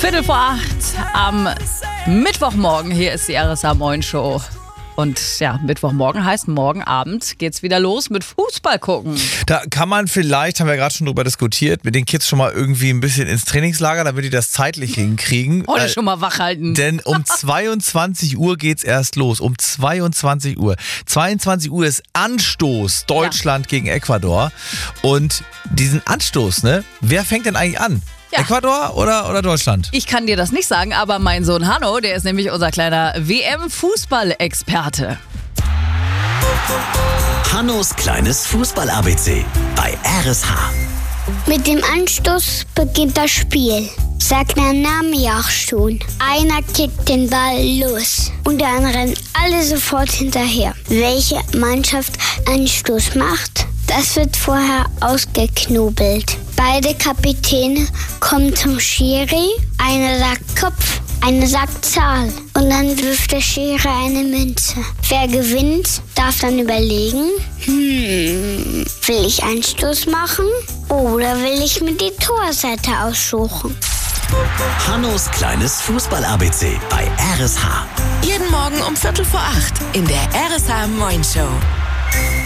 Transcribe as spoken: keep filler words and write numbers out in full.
Viertel vor acht am Mittwochmorgen. Hier ist die R S A Moin Show. Und ja, Mittwochmorgen heißt, morgen Abend geht's wieder los mit Fußball gucken. Da kann man vielleicht, haben wir gerade schon drüber diskutiert, mit den Kids schon mal irgendwie ein bisschen ins Trainingslager, damit die das zeitlich hinkriegen. Heute schon mal wachhalten. Denn um zweiundzwanzig Uhr geht's erst los. Um zweiundzwanzig Uhr. zweiundzwanzig Uhr ist Anstoß Deutschland ja. gegen Ecuador. Und diesen Anstoß, ne? Wer fängt denn eigentlich an? Ja. Ecuador oder, oder Deutschland? Ich kann dir das nicht sagen, aber mein Sohn Hanno, der ist nämlich unser kleiner W M-Fußball-Experte. Hannos kleines Fußball-A B C bei R S H. Mit dem Anstoß beginnt das Spiel. Sagt der Name ja auch schon. Einer kickt den Ball los und dann rennen alle sofort hinterher. Welche Mannschaft Anstoß macht, das wird vorher ausgeknobelt. Beide Kapitäne kommen zum Schiri. Einer sagt Kopf, einer sagt Zahl. Und dann wirft der Schiri eine Münze. Wer gewinnt, darf dann überlegen, hm, will ich Anstoß machen oder will ich mir die Torseite aussuchen? Hannos kleines Fußball-A B C bei R S H. Jeden Morgen um Viertel vor acht in der R S H Moin Show.